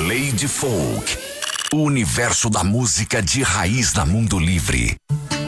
Lady Folk, o universo da música de raiz da Mundo Livre.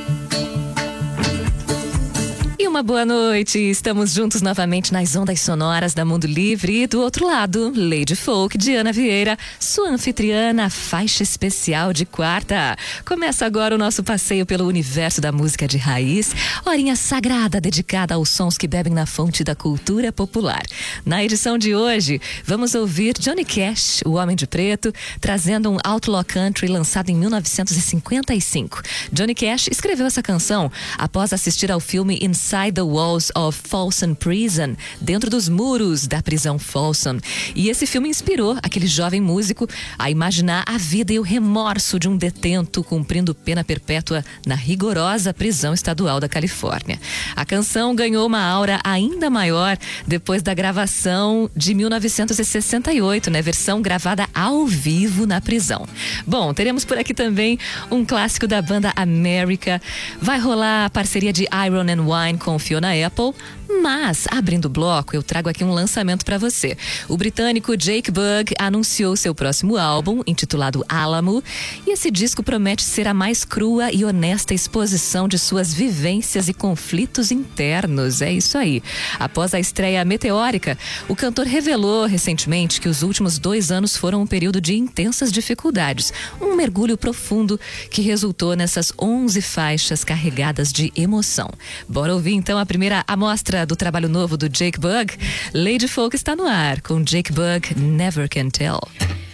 Uma boa noite, estamos juntos novamente nas ondas sonoras da Mundo Livre e do outro lado, Lady Folk, Diana Vieira, sua anfitriã na faixa especial de quarta. Começa agora o nosso passeio pelo universo da música de raiz, horinha sagrada dedicada aos sons que bebem na fonte da cultura popular. Na edição de hoje, vamos ouvir Johnny Cash, o Homem de Preto, trazendo um outlaw country lançado em 1955. Johnny Cash escreveu essa canção após assistir ao filme Inside the Walls of Folsom Prison, dentro dos muros da prisão Folsom. E esse filme inspirou aquele jovem músico a imaginar a vida e o remorso de um detento cumprindo pena perpétua na rigorosa prisão estadual da Califórnia. A canção ganhou uma aura ainda maior depois da gravação de 1968, né? Versão gravada ao vivo na prisão. Bom, teremos por aqui também um clássico da banda America. Vai rolar a parceria de Iron and Wine com Fiona Apple, mas abrindo o bloco eu trago aqui um lançamento para você. O britânico Jake Bugg anunciou seu próximo álbum, intitulado Alamo, e esse disco promete ser a mais crua e honesta exposição de suas vivências e conflitos internos. É isso aí. Após a estreia meteórica, o cantor revelou recentemente que os últimos 2 anos foram um período de intensas dificuldades, um mergulho profundo que resultou nessas 11 faixas carregadas de emoção. Bora ouvir então a primeira amostra do trabalho novo do Jake Bugg. Lady Folk está no ar com Jake Bugg, Never Can Tell.